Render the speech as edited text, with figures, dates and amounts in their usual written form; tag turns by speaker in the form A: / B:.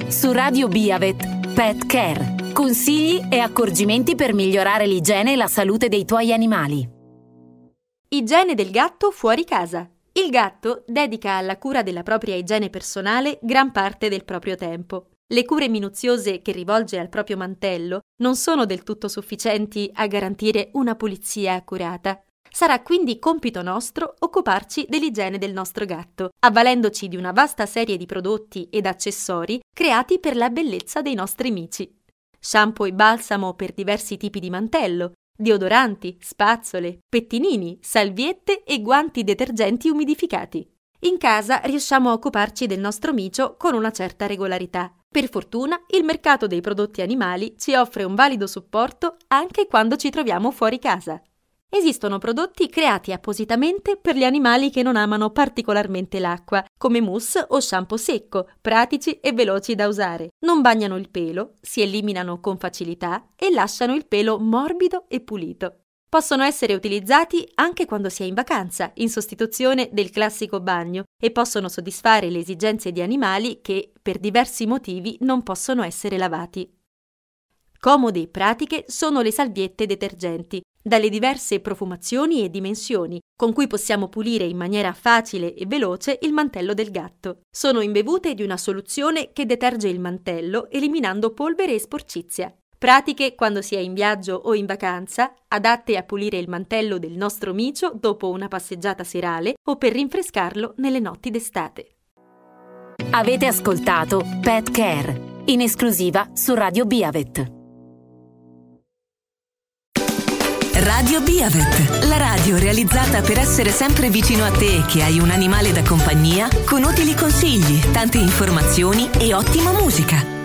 A: Su Radio Biavet, Pet Care. Consigli e accorgimenti per migliorare l'igiene e la salute dei tuoi animali.
B: Igiene del gatto fuori casa. Il gatto dedica alla cura della propria igiene personale gran parte del proprio tempo. Le cure minuziose che rivolge al proprio mantello non sono del tutto sufficienti a garantire una pulizia accurata. Sarà quindi compito nostro occuparci dell'igiene del nostro gatto, avvalendoci di una vasta serie di prodotti ed accessori creati per la bellezza dei nostri amici. Shampoo e balsamo per diversi tipi di mantello, deodoranti, spazzole, pettinini, salviette e guanti detergenti umidificati. In casa riusciamo a occuparci del nostro micio con una certa regolarità. Per fortuna, il mercato dei prodotti animali ci offre un valido supporto anche quando ci troviamo fuori casa. Esistono prodotti creati appositamente per gli animali che non amano particolarmente l'acqua, come mousse o shampoo secco, pratici e veloci da usare. Non bagnano il pelo, si eliminano con facilità e lasciano il pelo morbido e pulito. Possono essere utilizzati anche quando si è in vacanza, in sostituzione del classico bagno, e possono soddisfare le esigenze di animali che, per diversi motivi, non possono essere lavati. Comode e pratiche sono le salviette detergenti, dalle diverse profumazioni e dimensioni, con cui possiamo pulire in maniera facile e veloce il mantello del gatto. Sono imbevute di una soluzione che deterge il mantello eliminando polvere e sporcizia. Pratiche quando si è in viaggio o in vacanza, adatte a pulire il mantello del nostro micio dopo una passeggiata serale o per rinfrescarlo nelle notti d'estate.
A: Avete ascoltato Pet Care, in esclusiva su Radio Biavet.
C: Radio Biavet, la radio realizzata per essere sempre vicino a te che hai un animale da compagnia, con utili consigli, tante informazioni e ottima musica.